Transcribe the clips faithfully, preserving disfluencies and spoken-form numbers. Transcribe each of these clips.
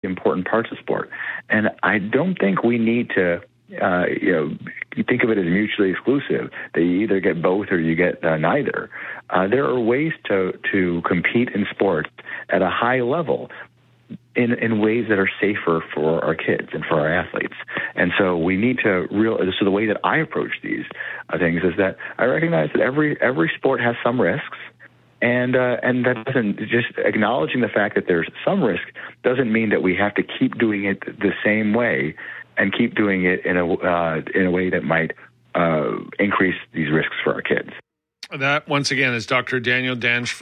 important parts of sport. And I don't think we need to, uh, you know, you think of it as mutually exclusive, that you either get both or you get uh, neither. Uh, there are ways to, to compete in sports at a high level in, in ways that are safer for our kids and for our athletes. And so we need to real. So the way that I approach these uh, things is that I recognize that every every sport has some risks. And uh, and that doesn't, just acknowledging the fact that there's some risk doesn't mean that we have to keep doing it the same way and keep doing it in a uh, in a way that might uh, increase these risks for our kids. That, once again, is Doctor Daniel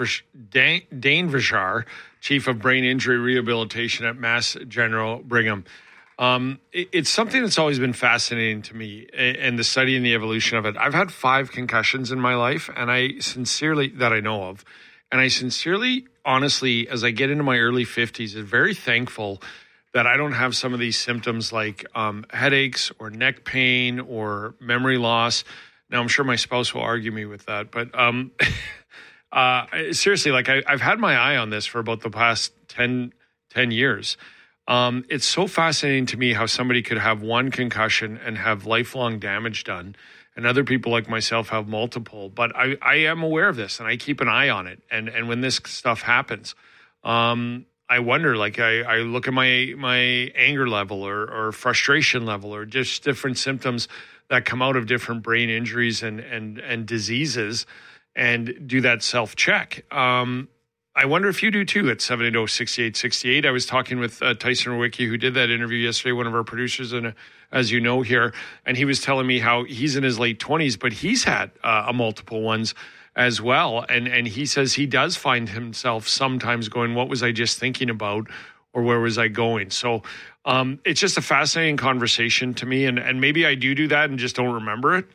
Daneshvar, Chief of Brain Injury Rehabilitation at Mass General Brigham. Um, it, it's something that's always been fascinating to me, and the study and the evolution of it. I've had five concussions in my life, and I sincerely, that I know of, and I sincerely, honestly, as I get into my early fifties, am very thankful that I don't have some of these symptoms like um, headaches or neck pain or memory loss. Now, I'm sure my spouse will argue me with that, but um, uh, seriously, like I, I've had my eye on this for about the past ten, ten years. Um, it's so fascinating to me how somebody could have one concussion and have lifelong damage done, and other people like myself have multiple. But I, I am aware of this, and I keep an eye on it. And and when this stuff happens, um, I wonder, like I, I look at my my anger level or, or frustration level or just different symptoms that come out of different brain injuries and and and diseases, and do that self-check. Um, I wonder if you do too at seven eight zero, six eight six eight. I was talking with uh, Tyson Rowicki, who did that interview yesterday, one of our producers, and uh, as you know here, and he was telling me how he's in his late twenties, but he's had uh, a multiple ones as well. And and he says he does find himself sometimes going, what was I just thinking about, or where was I going? So um, it's just a fascinating conversation to me, and, and maybe I do do that and just don't remember it.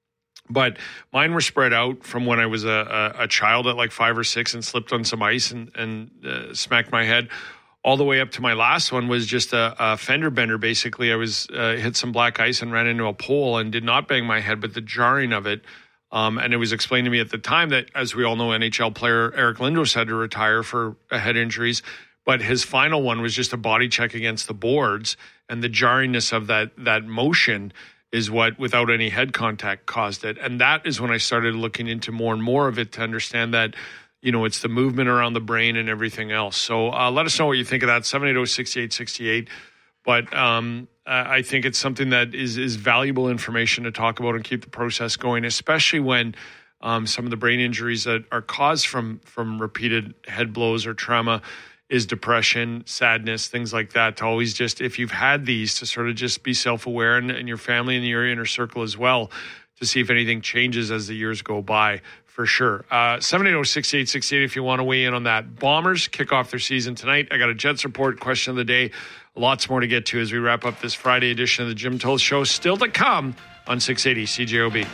But mine were spread out from when I was a, a, a child at like five or six and slipped on some ice and, and uh, smacked my head, all the way up to my last one was just a, a fender bender. Basically, I was uh, hit some black ice and ran into a pole and did not bang my head, but the jarring of it. Um, and it was explained to me at the time that, as we all know, N H L player Eric Lindros had to retire for head injuries. But his final one was just a body check against the boards, and the jarringness of that that motion is what, without any head contact, caused it. And that is when I started looking into more and more of it to understand that, you know, it's the movement around the brain and everything else. So uh, let us know what you think of that, seven eight zero, six eight six eight. But um, I think it's something that is, is valuable information to talk about and keep the process going, especially when um, some of the brain injuries that are caused from, from repeated head blows or trauma is depression, sadness, things like that. To always just, if you've had these, to sort of just be self-aware, and, and your family and your inner circle as well, to see if anything changes as the years go by, for sure. Uh, seven eight zero, six eight six eight if you want to weigh in on that. Bombers kick off their season tonight. I got a Jets report, question of the day. Lots more to get to as we wrap up this Friday edition of the Jim Toth Show. Still to come on six eighty C J O B.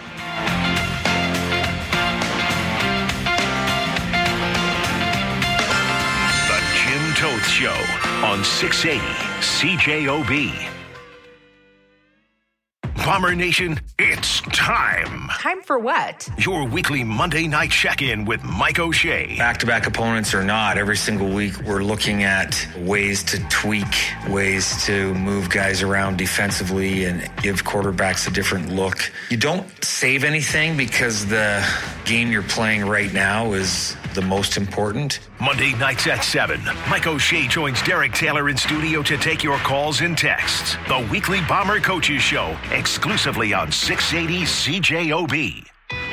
Toth Show on six eighty C J O B. Bomber Nation, it's time. Time for what? Your weekly Monday night check-in with Mike O'Shea. Back-to-back opponents or not, every single week we're looking at ways to tweak, ways to move guys around defensively and give quarterbacks a different look. You don't save anything because the game you're playing right now is the most important. Monday nights at seven, Mike O'Shea joins Derek Taylor in studio to take your calls and texts. The weekly Bomber Coaches Show, exclusively on six eighty C J O B.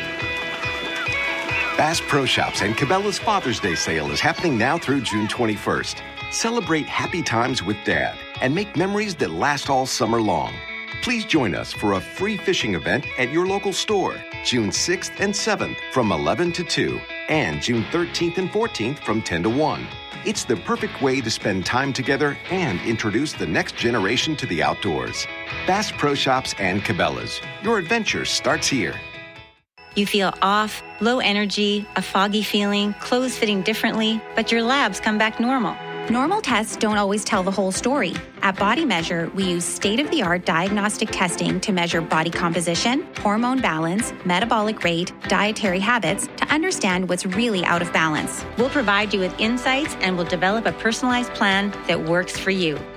Bass Pro Shops and Cabela's Father's Day sale is happening now through June twenty-first. Celebrate happy times with Dad and make memories that last all summer long. Please join us for a free fishing event at your local store, June sixth and seventh from eleven to two, and June thirteenth and fourteenth from ten to one. It's the perfect way to spend time together and introduce the next generation to the outdoors. Bass Pro Shops and Cabela's. Your adventure starts here. You feel off, low energy, a foggy feeling, clothes fitting differently, but your labs come back normal. Normal tests don't always tell the whole story. At Body Measure, we use state-of-the-art diagnostic testing to measure body composition, hormone balance, metabolic rate, dietary habits to understand what's really out of balance. We'll provide you with insights and will develop a personalized plan that works for you.